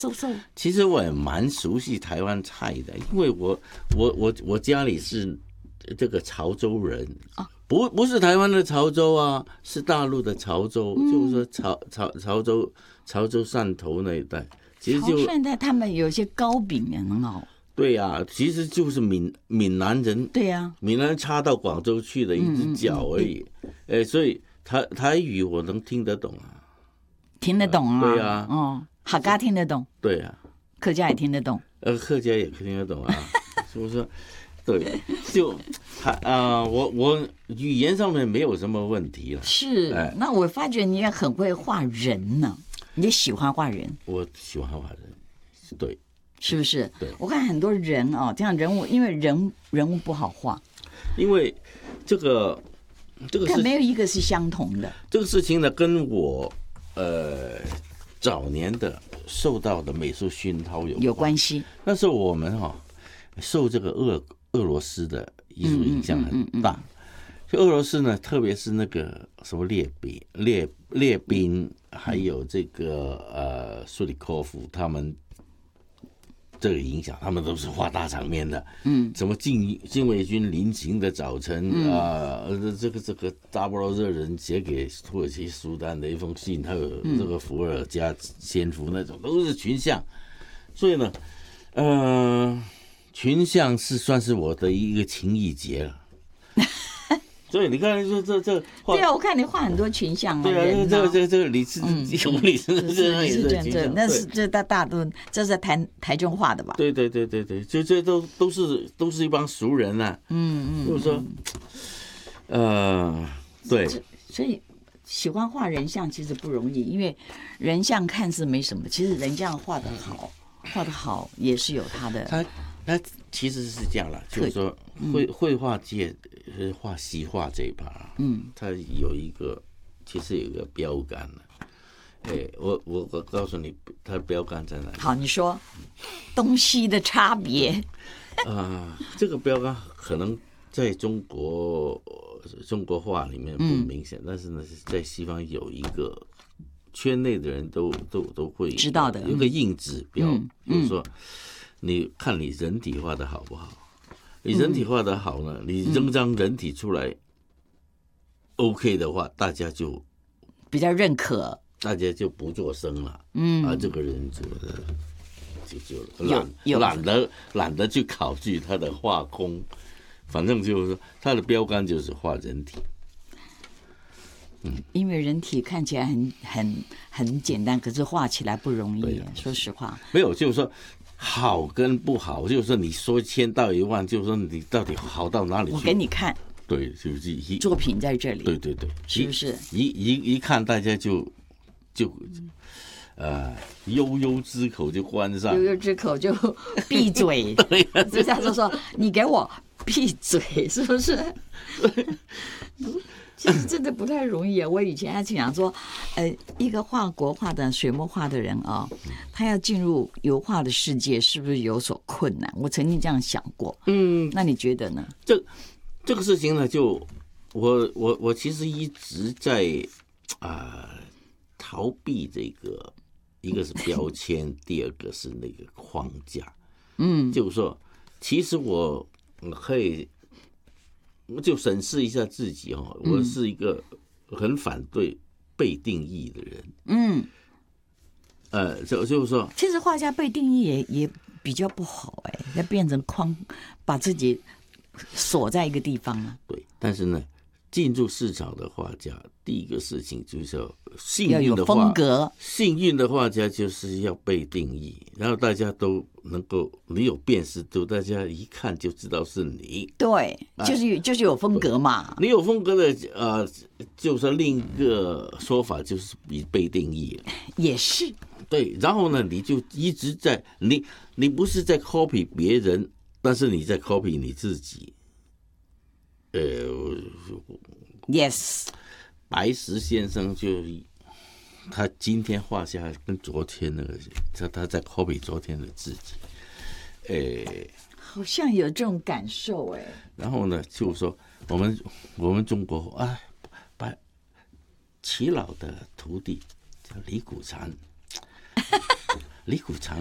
周寿？ 其实我也蛮熟悉台湾菜的，因为我家里是这个潮州人啊，不是台湾的潮州啊，是大陆的潮州，就是说潮州汕头那一带。其实就潮汕他们有些糕饼也很好。 对呀，其实就是闽南人。 对呀， 闽南人插到广州去的一只脚而已。所以台语我能听得懂啊。 听得懂啊？ 对啊。 哦，客家听得懂。 对啊。 客家也听得懂。 客家也听得懂啊。所以说，对，就我语言上面没有什么问题了。 是，那我发觉你也很会画人呢，你也喜欢画人。 我喜欢画人，对。 是不是？ 对， 我看很多人哦，这样人物，因为人物不好画， 因为这个但没有一个是相同的。 这个事情呢，跟我早年的受到的美术熏陶有关系。那时候我们受这个俄罗斯的艺术影响很大。就俄罗斯呢，特别是那个什么列宾，还有这个苏里科夫，他们这个影响，他们都是画大场面的。什么禁卫军临行的早晨这个扎波罗热人写给土耳其苏丹的一封信，还有这个伏尔加仙夫那种，都是群像。所以呢，群像算是我的一个情谊结了。所以你看，这对啊，我看你画很多群像啊。 对啊，这个李志勇李志这也是群像， 那是这大都这是台中画的吧？ 对，就这都是一帮熟人啊。就是说，对， 所以喜欢画人像其实不容易，因为人像看似没什么，其实人像画得好也是有他的。 他其实是这样了，就是说绘画界画西画这一趴，它其实有一个标杆了。我告诉你，它的标杆在哪里？ 好，你说东西的差别。 这个标杆可能在中国画里面不明显，但是呢，在西方有一个圈内的人都会知道的， 有个硬指标，就是说，你看你人体画的好不好？你人体画的好呢，你扔张人体出来 ，OK 的话，大家就比较认可， 大家就不作声了。这个人就懒得去考据他的画工，反正就是说他的标杆就是画人体。 因为人体看起来很简单，可是画起来不容易。说实话， 没有，就是说好跟不好，就是说你说1000到1万，就是说你到底好到哪里去？ 我给你看， 对，就是作品在这里， 对， 是不是？ 一看大家就悠悠之口就关上， 悠悠之口就闭嘴。对呀，这下就说你给我闭嘴，是不是？其实真的不太容易啊！我以前还想说，一个画国画的水墨画的人啊，他要进入油画的世界，是不是有所困难？我曾经这样想过。那你觉得呢？ 这个事情呢，就我其实一直在逃避这个，一个是标签，第二个是那个框架。就是说，其实我可以。就审视一下自己我是一个很反对被定义的人。就是说， 其实画家被定义也比较不好要变成把自己锁在一个地方啊。 对，但是呢，进入市场的画家，第一个事情就是要幸要有风格。幸运的画家就是要被定义，然后大家都能够，你有辨识度，大家一看就知道是你。 对，就是有风格嘛。 你有风格的就是另一个说法就是被定义了。 也是。 对，然后呢，你就一直在你不是在 copy 别人，但是你在 copy 你自己。 Yes， 白石先生他今天画下跟昨天那个，他在 copy 昨天的自己。 好像有这种感受然后呢，就是说我们中国齐老的徒弟叫李谷禅。 李谷常